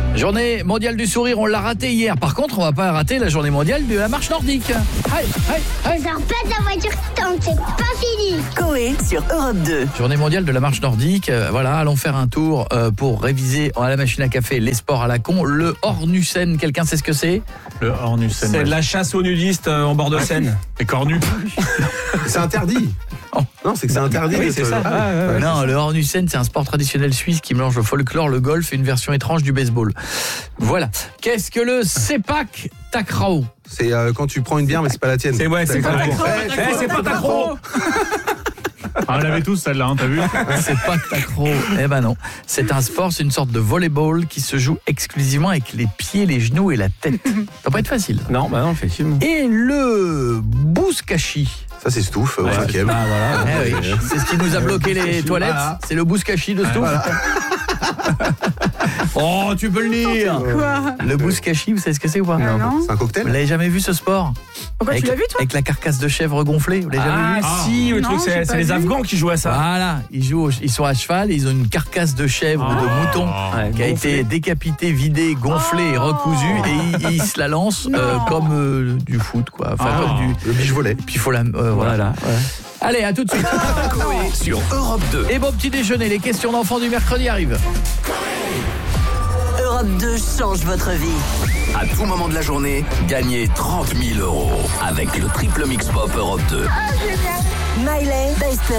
Journée mondiale du sourire, on l'a raté hier. Par contre, on va pas rater la journée mondiale de la marche nordique. On sort pas de la voiture tant que c'est pas fini. Coé sur Europe 2. Journée mondiale de la marche nordique. Voilà, allons faire un tour pour réviser à la machine à café les sports à la con. Le Hornussen, quelqu'un sait ce que c'est? Le Hornussen. C'est de la chasse aux nudistes en bord de Seine. Les cornus. C'est interdit. Oh. Non, c'est que c'est interdit. Oui, c'est ça. Non, le Hornussen, c'est un sport traditionnel suisse qui mélange le folklore, le golf et une version étrange du baseball. Voilà. Qu'est-ce que le Sepak Takraw? C'est quand tu prends une bière, mais c'est pas la tienne. C'est pas ta croix. C'est pas ta croix. Ah, on l'avait tous celle-là, hein, t'as vu? Sepak Takraw. Eh ben non. C'est un sport, c'est une sorte de volleyball qui se joue exclusivement avec les pieds, les genoux et la tête. Ça va pas être facile. Non, effectivement. Et le Bouskashi. Ça, c'est Stouff, au 5e. Ah, voilà. Eh oui, c'est ce qui nous a bloqué les toilettes. Voilà. C'est le Bouskashi de Stouff. Voilà. Oh, tu peux le lire. Quoi? Le Bouskashi, vous savez ce que c'est ou pas? Non. C'est un cocktail. Vous l'avez jamais vu ce sport? Pourquoi tu l'as vu, toi? Avec la carcasse de chèvre gonflée, vous l'avez jamais vu? Si, le Non, truc, j'ai c'est pas les vu. Afghans qui jouent à ça. Voilà, ils sont à cheval, ils ont une carcasse de chèvre ou de mouton Ouais, qui a été décapitée, vidée, gonflée et recousue et ils se la lancent comme du foot quoi, enfin comme du Le biche volet. puis il faut la voilà. Allez, à tout de suite. Coé sur Europe 2. Et bon petit déjeuner, les questions d'enfants du mercredi arrivent. Europe 2 change votre vie. À tout moment de la journée, gagnez 30 000 € avec le triple mix pop Europe 2. Miley, Bester